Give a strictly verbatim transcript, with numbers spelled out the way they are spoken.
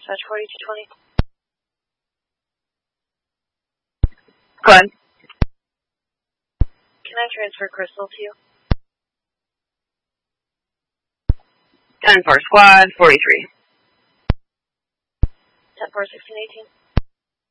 dispatch forty-two twenty. Go ahead. Can I transfer Crystal to you? ten four, squad forty-three. ten four, sixteen eighteen.